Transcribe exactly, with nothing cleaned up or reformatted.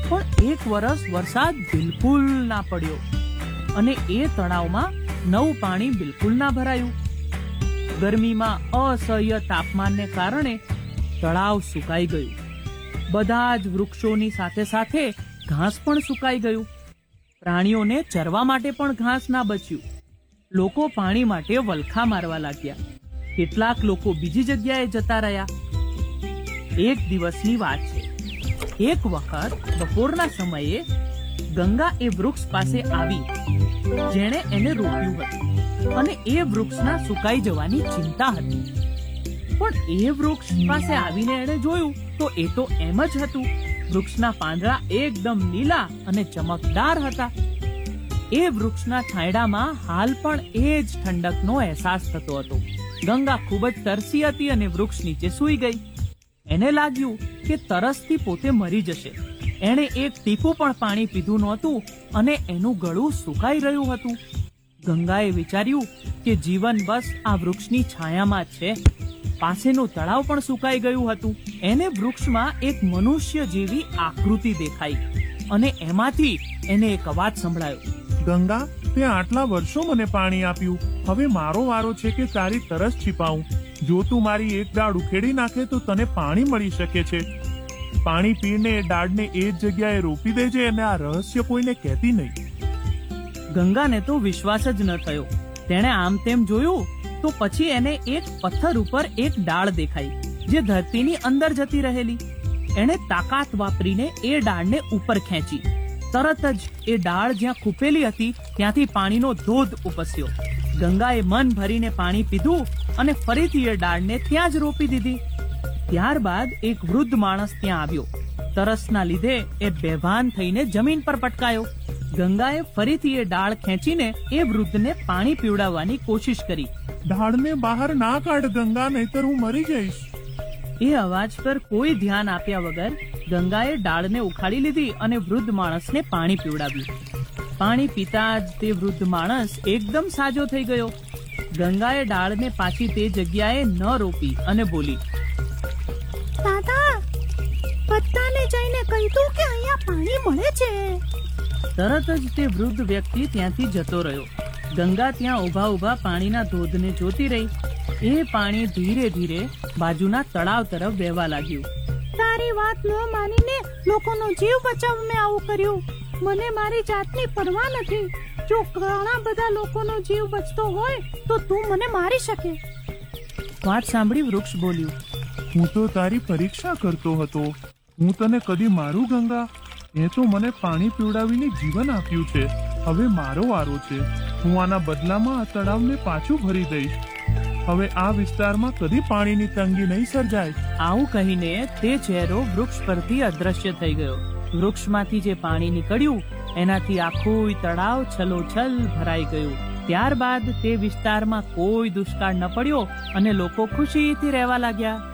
પણ એક વર્ષ વરસાદ બિલકુલ ના પડ્યો અને એ તળાવમાં નવું પાણી બિલકુલ ના ભરાયું. ગરમીમાં અસહ્ય તાપમાનને કારણે તળાવ સુકાઈ ગયું. બધા જ વૃક્ષોની સાથે સાથે ઘાસ પણ સુકાઈ ગયું. પ્રાણીઓને ચરવા માટે પણ ઘાસ ના બચ્યું. લોકો પાણી માટે વલખા મારવા લાગ્યા. કેટલાક લોકો બીજી જગ્યાએ જતા રહ્યા. એક દિવસની વાત છે. એક વખત બપોરના સમયે ગંગા એ વૃક્ષ પાસે આવી જેણે એને રોપ્યું હતું અને એ વૃક્ષના સુકાઈ જવાની ચિંતા હતી. પણ એ વૃક્ષ પાસે આવીને એણે જોયું તો એ તો એમ જ હતું. વૃક્ષના પાંદડા એકદમ લીલા અને ચમકદાર હતા. એ વૃક્ષના છાંયડામાં હાલ પણ એ જ ઠંડકનો અહેસાસ થતો હતો. ગંગા ખૂબ જ તરસી હતી અને વૃક્ષ નીચે સૂઈ ગઈ. એને લાગ્યું કે તરસથી પોતે મરી જશે. એણે એક ટીપું પણ પાણી પીધું નહોતું અને એનું ગળું સુકાઈ રહ્યું હતું. ગંગાએ વિચાર્યું કે જીવન બસ આ વૃક્ષની છાયામાં જ છે. પાસેનું તળાવ પણ સુકાઈ ગયું હતું. એને વૃક્ષમાં એક મનુષ્ય જેવી આકૃતિ દેખાઈ અને એમાંથી એને એક અવાજ સંભળાયો. ગંગા, તે આટલા વર્ષો મને પાણી આપ્યું. હવે મારો વારો છે કે તારી તરસ छिपाऊं. જો તું મારી એક ડાળ ઉખેડી નાખે તો તને પાણી મળી શકે છે. પાણી પીને એ ડાળને એ જ જગ્યાએ રોપી દેજે અને આ રહસ્ય કોઈને કહેતી નહીં. ગંગાને તો વિશ્વાસ જ ન થયો. તેણે આમ તેમ જોયું તો પછી એને એક પથ્થર ઉપર એક ડાળ દેખાઈ જે ધરતીની અંદર જતી રહેલી. એણે તાકાત વાપરીને એ ડાળને ઉપર ખેંચી. તરત જ એ ડાળ જ્યાં ખૂપેલી હતી ત્યાંથી પાણીનો ધોધ ઉપસ્યો. ગંગાએ મન ભરીને પાણી પીધું અને ફરીથી એ ડાળને ત્યાં જ રોપી દીધી. ત્યારબાદ એક વૃદ્ધ માણસ ત્યાં આવ્યો. તરસના લીધે એ બેભાન થઈને જમીન પર પટકાયો. ગંગાએ ફરીથી એ ડાળ ખેંચીને એ વૃદ્ધને પાણી પીવડાવવાની કોશિશ કરી. ડાળને બહાર ના કાઢ ગંગા, નહીતર હું મરી જઈશ. એ અવાજ પર કોઈ ધ્યાન આપ્યા વગર ગંગાએ ડાળને ઉખાડી લીધી અને વૃદ્ધ માણસને પાણી પીવડાવ્યું. પાણી પીતા જ તે વૃદ્ધ માણસ એકદમ સાજો થઈ ગયો. ગંગાએ ડાળને પાછી તે જગ્યાએ ન રોપી અને બોલી, દાદા, બધાને જઈને કહી દઉં કે અહીંયા પાણી મળે છે. તરત જ તે વૃદ્ધ વ્યક્તિ ત્યાંથી જતો રહ્યો. ગંગા ત્યાં ઉભા ઉભા પાણીના ધોધને જોતી રહી. એ પાણી ધીરે ધીરે બાજુના તળાવ તરફ વહેવા લાગ્યું. તારી વાત ન માનીને લોકોનો જીવ બચાવવા મેં આવું કર્યું. મને મારી જાતની પરવા નથી. જો ઘણા બધા લોકોનો જીવ બચતો હોય તો તું મને મારી શકે. વાત સાંભળી વૃક્ષ બોલ્યું, હું તો તારી પરીક્ષા કરતો હતો. હું તને કદી મારું ગંગા? એ તો મને પાણી પીવડાવીને જીવન આપ્યું છે. હવે મારો વારો છે. હું આના બદલામાં આ તળાવને પાછું ભરી દઈશ. હવે આ વિસ્તારમાં કદી પાણીની તંગી નહીં સર્જાય. આવું કહીને તે ચહેરો વૃક્ષ પરથી અદ્રશ્ય થઈ ગયો. વૃક્ષમાંથી જે પાણી નીકળ્યું એનાથી આખું તળાવ છલોછલ ભરાઈ ગયું. ત્યારબાદ તે વિસ્તારમાં કોઈ દુષ્કાળ ન પડ્યો અને લોકો ખુશીથી રહેવા લાગ્યા.